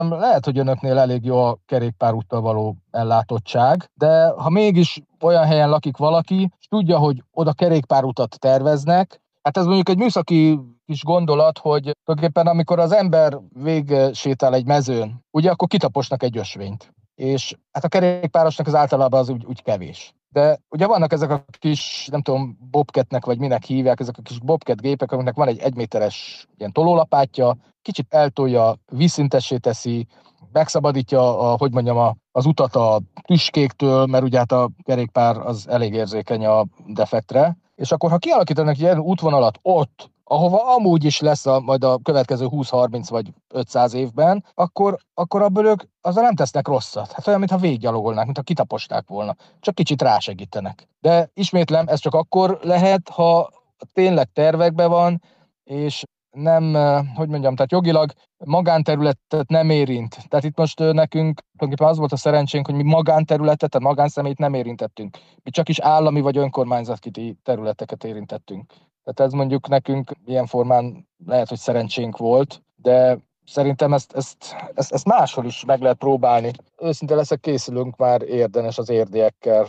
lehet, hogy önöknél elég jó a kerékpárúttal való ellátottság, de ha mégis olyan helyen lakik valaki, és tudja, hogy oda kerékpárutat terveznek, hát ez mondjuk egy műszaki kis gondolat, hogy tulajdonképpen amikor az ember végsétál egy mezőn, ugye akkor kitaposnak egy ösvényt. És hát a kerékpárosnak az általában az úgy kevés. De ugye vannak ezek a kis, nem tudom, bobcatnek vagy minek hívják, ezek a kis bobcat gépek, amiknek van egy 1 méteres ilyen tolólapátja, kicsit eltolja, vízszintessé teszi, megszabadítja az utat a tüskéktől, mert ugye hát a kerékpár az elég érzékeny a defektre. És akkor, ha kialakítanak egy ilyen útvonalat ott, ahova amúgy is lesz majd a következő 20-30 vagy 500 évben, akkor abból ők azzal nem tesznek rosszat. Hát olyan, mintha végiggyalogolnák, mintha kitaposták volna. Csak kicsit rásegítenek. De ismétlem, ez csak akkor lehet, ha tényleg tervekben van, és nem, tehát jogilag magánterületet nem érint. Tehát itt most nekünk tulajdonképpen az volt a szerencsénk, hogy mi magánterületet, tehát magánszemélyt nem érintettünk. Mi csak is állami vagy önkormányzati területeket érintettünk. Tehát ez mondjuk nekünk ilyen formán lehet, hogy szerencsénk volt, de szerintem ezt máshol is meg lehet próbálni. Őszinte leszek, készülünk már Érdenes az érdiekkel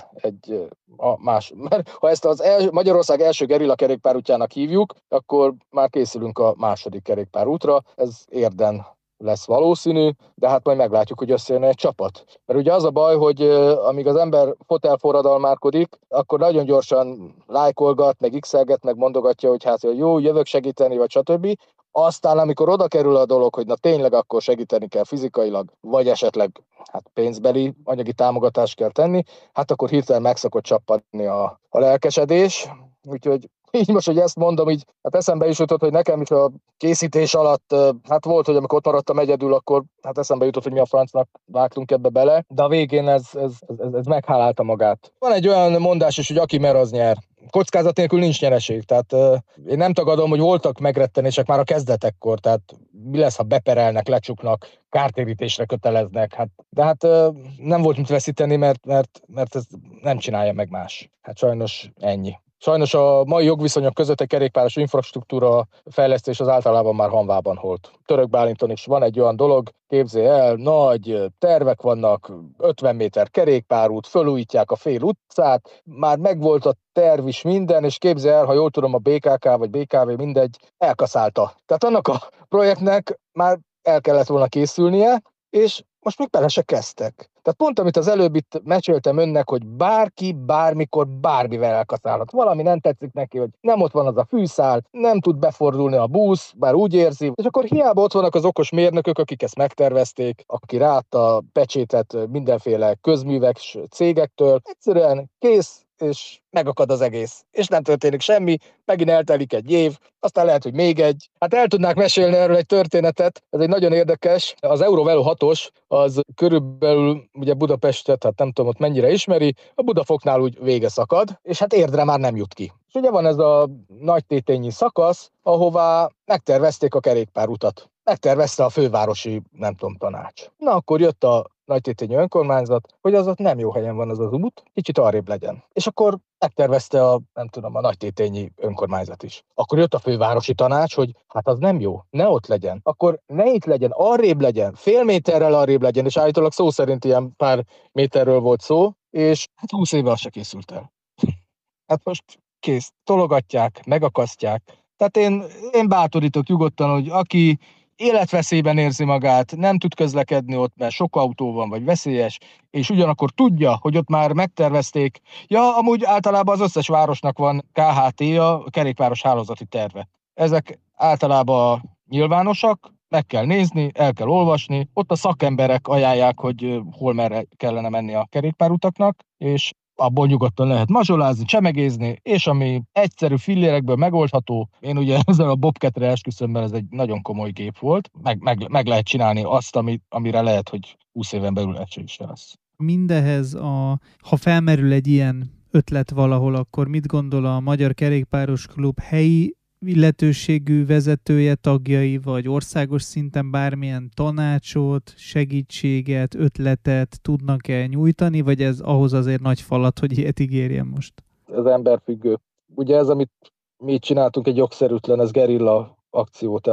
mert ha ezt Magyarország első gerilla kerékpárútjának hívjuk, akkor már készülünk a második kerékpárútra. Ez Érden lesz valószínű, de hát majd meglátjuk, hogy összejön egy csapat. Mert ugye az a baj, hogy amíg az ember fotelforradalmárkodik, akkor nagyon gyorsan lájkolgat, meg x-elget, meg mondogatja, hogy hát jó, jövök segíteni, vagy stb. Aztán, amikor oda kerül a dolog, hogy na tényleg akkor segíteni kell fizikailag, vagy esetleg hát pénzbeli, anyagi támogatást kell tenni, hát akkor hirtelen meg szokott csappadni a lelkesedés. Úgyhogy így most, hogy ezt mondom, így hát eszembe is jutott, hogy nekem is a készítés alatt, hát volt, hogy amikor ott maradtam egyedül, akkor hát eszembe jutott, hogy mi a francnak vágtunk ebbe bele, de a végén ez meghálálta magát. Van egy olyan mondás is, hogy aki mer, az nyer. Kockázat nélkül nincs nyereség, tehát én nem tagadom, hogy voltak megrettenések már a kezdetekkor, tehát mi lesz, ha beperelnek, lecsuknak, kártérítésre köteleznek, de nem volt mit veszíteni, mert ez nem csinálja meg más. Hát sajnos ennyi. Sajnos a mai jogviszonyok között egy kerékpáros infrastruktúra fejlesztés az általában már hanvában holt. Török Bálinton is van egy olyan dolog, képzelj el, nagy tervek vannak, 50 méter kerékpárút, fölújítják a fél utcát, már megvolt a terv is minden, és képzelj el, ha jól tudom, a BKK vagy BKV mindegy, elkaszálta. Tehát annak a projektnek már el kellett volna készülnie, és most még bele se kezdtek. Tehát pont, amit az előbb itt meséltem önnek, hogy bárki, bármikor, bármivel elkaszálhat. Valami nem tetszik neki, hogy nem ott van az a fűszál, nem tud befordulni a busz, bár úgy érzi, és akkor hiába ott vannak az okos mérnökök, akik ezt megtervezték, aki ráadta a pecsétet mindenféle közművek cégektől, egyszerűen kész, és megakad az egész. És nem történik semmi, megint eltelik egy év, aztán lehet, hogy még egy. Hát el tudnák mesélni erről egy történetet, ez egy nagyon érdekes. Az Eurovelo 6-os, az körülbelül ugye Budapestet, hát nem tudom, ott mennyire ismeri, a Budafoknál úgy vége szakad, és hát Érdre már nem jut ki. És ugye van ez a Nagytétényi szakasz, ahová megtervezték a kerékpárutat. Megtervezte a fővárosi, nem tudom, tanács. Na, akkor jött a Nagytétényi önkormányzat, hogy az ott nem jó helyen van az út, kicsit arrébb legyen. És akkor megtervezte a Nagytétényi önkormányzat is. Akkor jött a fővárosi tanács, hogy hát az nem jó, ne ott legyen. Akkor ne itt legyen, arrébb legyen, fél méterrel arrébb legyen, és állítólag szó szerint ilyen pár méterről volt szó, és hát 20 éve az se készült el. Hát most kész, tologatják, megakasztják. Tehát én bátorítok nyugodtan, hogy aki életveszélyben érzi magát, nem tud közlekedni ott, mert sok autó van, vagy veszélyes, és ugyanakkor tudja, hogy ott már megtervezték. Ja, amúgy általában az összes városnak van KHT-ja, a kerékpáros hálózati terve. Ezek általában nyilvánosak, meg kell nézni, el kell olvasni, ott a szakemberek ajánlják, hogy hol merre kellene menni a kerékpárutaknak, és abból nyugodtan lehet mazsolázni, csemegézni, és ami egyszerű fillérekből megoldható, én ugye ezzel a Bobcatre esküszöm, mert ez egy nagyon komoly gép volt, meg lehet csinálni azt, amire lehet, hogy 20 éven belül egység is lesz. Mindehez, ha felmerül egy ilyen ötlet valahol, akkor mit gondol a Magyar Kerékpáros Klub helyi illetőségű vezetője, tagjai, vagy országos szinten bármilyen tanácsot, segítséget, ötletet tudnak-e nyújtani, vagy ez ahhoz azért nagy falat, hogy ilyet ígérjen most? Ez emberfüggő. Ugye ez, amit mi csináltunk, egy jogszerűtlen, ez gerilla akció, tehát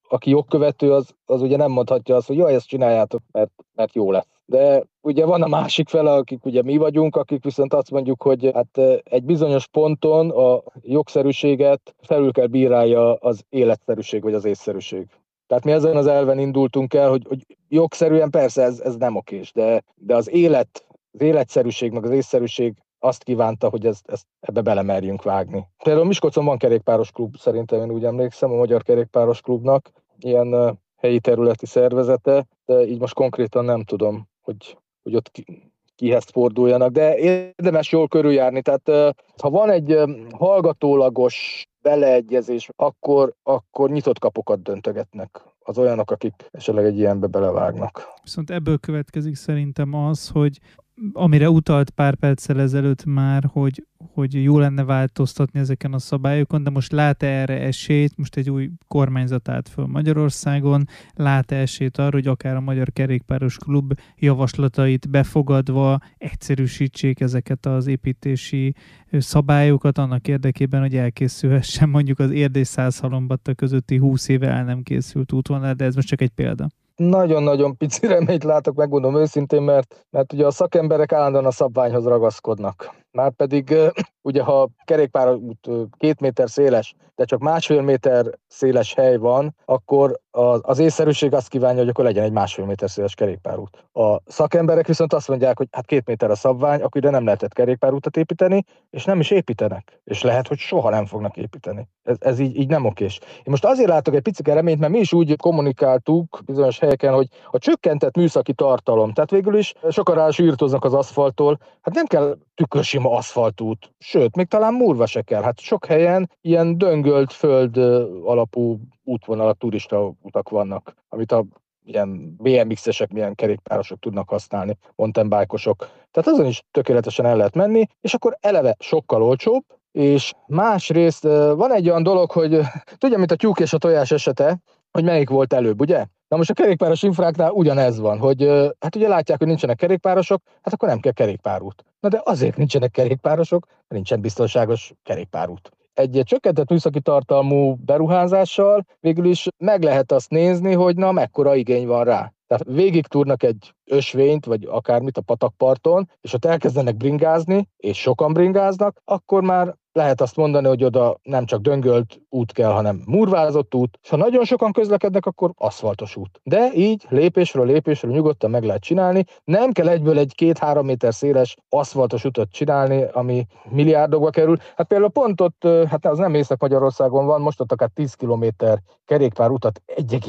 aki jogkövető, az ugye nem mondhatja azt, hogy jaj, ezt csináljátok, mert jó lesz. De ugye van a másik fele, akik ugye mi vagyunk, akik viszont azt mondjuk, hogy hát egy bizonyos ponton a jogszerűséget felül kell bírálja az életszerűség vagy az észszerűség. Tehát mi ezen az elven indultunk el, hogy jogszerűen persze ez nem okés, de az életszerűség meg az észszerűség azt kívánta, hogy ezt ebbe belemerjünk vágni. Például Miskolcon van kerékpáros klub, szerintem én úgy emlékszem, a Magyar Kerékpáros Klubnak ilyen helyi területi szervezete, de így most konkrétan nem tudom, hogy ott kihez forduljanak, de érdemes jól körüljárni. Tehát ha van egy hallgatólagos beleegyezés, akkor nyitott kapukat döntögetnek az olyanok, akik esetleg egy ilyenbe belevágnak. Viszont ebből következik szerintem az, hogy amire utalt pár perccel ezelőtt már, hogy jó lenne változtatni ezeken a szabályokon, de most lát-e erre esélyt, most egy új kormányzat állt föl Magyarországon, lát-e esélyt arra, hogy akár a Magyar Kerékpáros Klub javaslatait befogadva egyszerűsítsék ezeket az építési szabályokat annak érdekében, hogy elkészülhessen mondjuk az Erdély-Szászhalombatta közötti 20 éve el nem készült útvonal, de ez most csak egy példa. Nagyon-nagyon pici reményt látok, megmondom őszintén, mert ugye a szakemberek állandóan a szabványhoz ragaszkodnak. Márpedig ugye ha a kerékpárút 2 méter széles, de csak 1,5 méter széles hely van, akkor az észszerűség azt kívánja, hogy akkor legyen egy 1,5 méter széles kerékpárút. A szakemberek viszont azt mondják, hogy hát 2 méter a szabvány, akkor ide nem lehetett kerékpárútat építeni, és nem is építenek. És lehet, hogy soha nem fognak építeni. Ez így nem okés. Én most azért látok egy picike reményt, mert mi is úgy kommunikáltuk bizonyos helyeken, hogy a csökkentett műszaki tartalom, tehát végül is sokan rásírtoznak az aszfalttól, hát nem kell tükörsima aszfaltút, sőt, még talán murva se kell. Hát sok helyen ilyen döngölt föld alapú útvonalak, turista utak vannak, amit ilyen BMX-esek, milyen kerékpárosok tudnak használni, mountainbike-osok. Tehát azon is tökéletesen el lehet menni, és akkor eleve sokkal olcsóbb, és másrészt van egy olyan dolog, hogy tudja, mint a tyúk és a tojás esete, hogy melyik volt előbb, ugye? Na most a kerékpáros infráknál ugyanez van, hogy hát ugye látják, hogy nincsenek kerékpárosok, hát akkor nem kell kerékpárút. Na de azért nincsenek kerékpárosok, mert nincsen biztonságos kerékpárút. Egy csökkentett műszaki tartalmú beruházással végül is meg lehet azt nézni, hogy na mekkora igény van rá. Tehát végig túrnak egy ösvényt, vagy akármit a patakparton, és ott elkezdenek bringázni, és sokan bringáznak, akkor már lehet azt mondani, hogy oda nem csak döngölt út kell, hanem murvázott út, és ha nagyon sokan közlekednek, akkor aszfaltos út. De így lépésről lépésről nyugodtan meg lehet csinálni, nem kell egyből egy 2-3 méter széles aszfaltos utat csinálni, ami milliárdokba kerül. Hát például pont ott, hát az nem Észak-Magyarországon van, most ott akár 10 kilométer kerékpárutat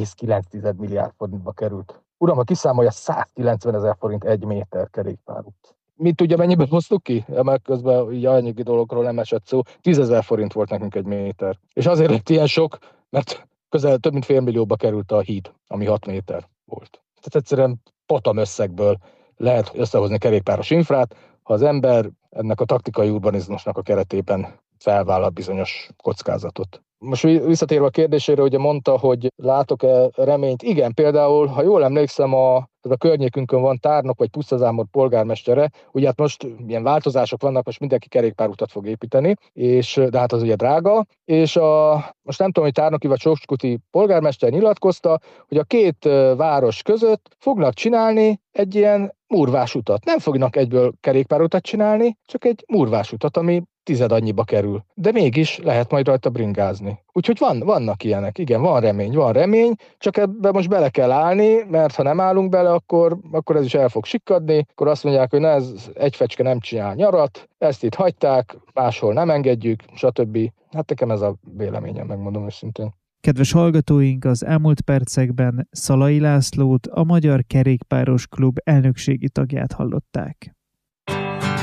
1,9 milliárd forintba került. Uram, ha kiszámolja, 190 000 forint 1 méter kerékpárút. Mit tudja, mennyiben hoztuk ki? Mert közben így anyagi dologról nem esett szó. 10 000 forint volt nekünk 1 méter. És azért lett ilyen sok, mert közel több mint $500 000 került a híd, ami 6 méter volt. Tehát egyszerűen patam összegből lehet összehozni kerékpáros infrát, ha az ember ennek a taktikai urbanizmusnak a keretében felvállal bizonyos kockázatot. Most visszatérve a kérdésére, ugye mondta, hogy látok-e reményt. Igen, például, ha jól emlékszem, a környékünkön van Tárnok vagy Pusztazámor polgármestere, ugye hát most ilyen változások vannak, most mindenki kerékpárutat fog építeni, de hát az ugye drága, és most nem tudom, hogy Tárnoki vagy Sóskuti polgármester nyilatkozta, hogy a két város között fognak csinálni egy ilyen murvás utat. Nem fognak egyből kerékpárutat csinálni, csak egy murvás utat, ami 10 annyiba kerül. De mégis lehet majd rajta bringázni. Úgyhogy vannak ilyenek. Igen, van remény, csak ebbe most bele kell állni, mert ha nem állunk bele, akkor ez is el fog sikkadni, akkor azt mondják, hogy ez egy fecske nem csinál nyarat, ezt itt hagyták, máshol nem engedjük, stb. Hát nekem ez a véleményem, megmondom őszintén. Kedves hallgatóink, az elmúlt percekben Szalai Lászlót, a Magyar Kerékpáros Klub elnökségi tagját hallották.